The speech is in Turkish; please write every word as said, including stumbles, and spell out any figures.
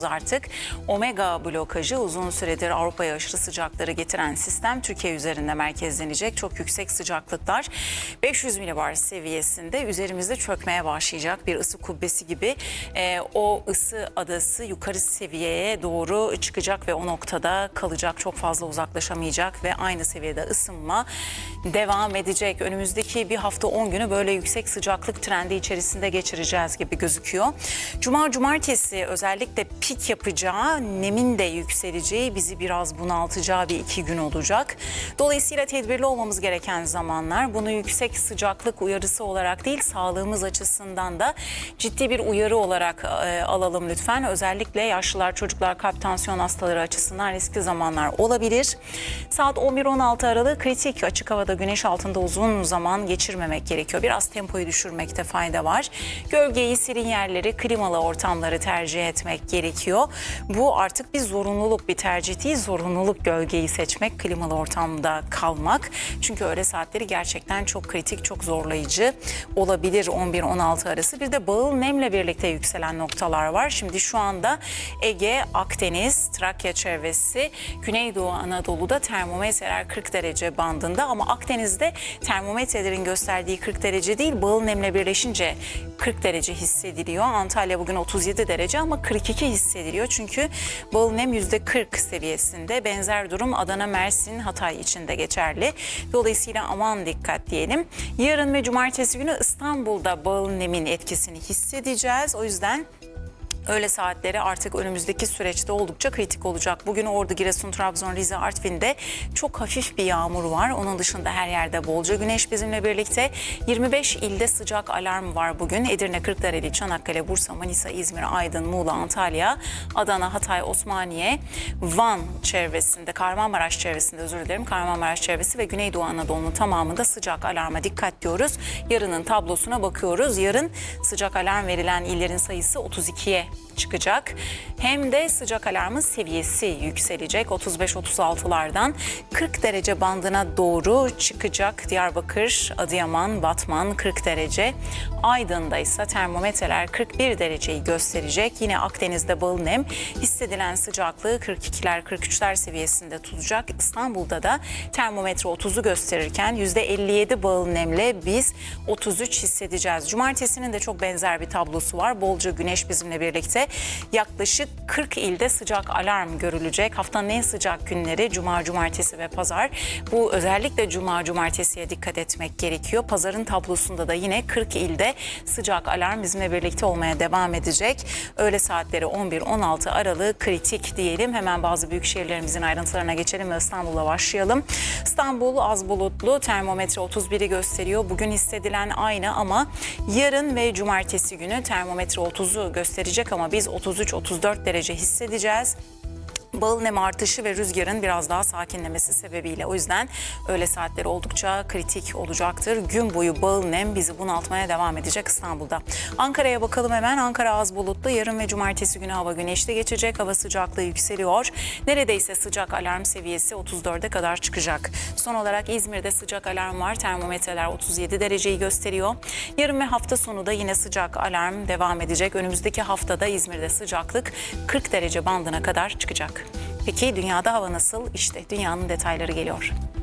Artık omega blokajı uzun süredir Avrupa'ya aşırı sıcakları getiren sistem Türkiye üzerinde merkezlenecek. Çok yüksek sıcaklıklar beş yüz milibar seviyesinde üzerimizde çökmeye başlayacak bir ısı kubbesi gibi. E, o ısı adası yukarı seviyeye doğru çıkacak ve o noktada kalacak, çok fazla uzaklaşamayacak ve aynı seviyede ısınma devam edecek. Önümüzdeki bir hafta on günü böyle yüksek sıcaklık trendi içerisinde geçireceğiz gibi gözüküyor. Cuma cumartesi özellikle pik yapacağı, nemin de yükseleceği, bizi biraz bunaltacağı bir iki gün olacak. Dolayısıyla tedbirli olmamız gereken zamanlar. Bunu yüksek sıcaklık uyarısı olarak değil, sağlığımız açısından da ciddi bir uyarı olarak e, alalım lütfen. Özellikle yaşlılar, çocuklar, kalp tansiyon hastaları açısından riskli zamanlar olabilir. Saat on bir on altı aralığı kritik. Açık havada güneş altında uzun zaman geçirmemek gerekiyor. Biraz tempoyu düşürmekte fayda var. Gölgeyi, serin yerleri, klimalı ortamları tercih etmek gerekiyor. Bu artık bir zorunluluk, bir tercih değil, zorunluluk gölgeyi seçmek, klimalı ortamda kalmak. Çünkü öğle saatleri gerçekten çok kritik, çok zorlayıcı olabilir on bir on altı arası. Bir de bağıl nemle birlikte yükselen noktalar var. Şimdi şu anda Ege, Akdeniz, Trakya çevresi, Güneydoğu Anadolu'da termometreler kırk derece bandında ama Akdeniz'de termometrelerin gösterdiği kırk derece değil, bağıl nemle birleşince kırk derece hissediliyor. Antalya bugün otuz yedi derece ama kırk iki hissediliyor. Çünkü bağıl nem yüzde kırk seviyesinde. Benzer durum Adana, Mersin, Hatay için de geçerli. Dolayısıyla aman dikkat diyelim. Yarın ve cumartesi günü İstanbul'da bağıl nemin etkisini hissedeceğiz. O yüzden öğle saatleri artık önümüzdeki süreçte oldukça kritik olacak. Bugün Ordu, Giresun, Trabzon, Rize, Artvin'de çok hafif bir yağmur var. Onun dışında her yerde bolca güneş bizimle birlikte. yirmi beş ilde sıcak alarm var bugün. Edirne, Kırklareli, Çanakkale, Bursa, Manisa, İzmir, Aydın, Muğla, Antalya, Adana, Hatay, Osmaniye, Van çevresinde, Kahramanmaraş çevresinde özür dilerim. Kahramanmaraş çevresi ve Güneydoğu Anadolu'nun tamamında sıcak alarma dikkat diyoruz. Yarının tablosuna bakıyoruz. Yarın sıcak alarm verilen illerin sayısı otuz ikiye çıkacak. Hem de sıcak alarmın seviyesi yükselecek. otuz beş otuz altılardan kırk derece bandına doğru çıkacak. Diyarbakır, Adıyaman, Batman kırk derece. Aydın'da ise termometreler kırk bir dereceyi gösterecek. Yine Akdeniz'de bağıl nem hissedilen sıcaklığı kırk ikiler kırk üçler seviyesinde tutacak. İstanbul'da da termometre otuzu gösterirken yüzde elli yedi bağıl nemle biz otuz üç hissedeceğiz. Cumartesinin de çok benzer bir tablosu var. Bolca güneş bizimle birlikte. Yaklaşık kırk ilde sıcak alarm görülecek. Haftanın en sıcak günleri Cuma, Cumartesi ve Pazar. Bu özellikle Cuma, Cumartesi'ye dikkat etmek gerekiyor. Pazarın tablosunda da yine kırk ilde sıcak alarm bizimle birlikte olmaya devam edecek. Öğle saatleri on bir on altı aralığı kritik diyelim. Hemen bazı büyük şehirlerimizin ayrıntılarına geçelim ve İstanbul'la başlayalım. İstanbul az bulutlu, termometre otuz biri gösteriyor. Bugün hissedilen aynı ama yarın ve Cumartesi günü termometre otuzu gösterecek ama biz otuz üç otuz dört derece hissedeceğiz. Bağıl nem artışı ve rüzgarın biraz daha sakinlemesi sebebiyle. O yüzden öğle saatleri oldukça kritik olacaktır. Gün boyu bağıl nem bizi bunaltmaya devam edecek İstanbul'da. Ankara'ya bakalım hemen. Ankara az bulutlu. Yarın ve cumartesi günü hava güneşli geçecek. Hava sıcaklığı yükseliyor. Neredeyse sıcak alarm seviyesi otuz dörde kadar çıkacak. Son olarak İzmir'de sıcak alarm var. Termometreler otuz yedi dereceyi gösteriyor. Yarın ve hafta sonu da yine sıcak alarm devam edecek. Önümüzdeki haftada İzmir'de sıcaklık kırk derece bandına kadar çıkacak. Peki dünyada hava nasıl? İşte dünyanın detayları geliyor.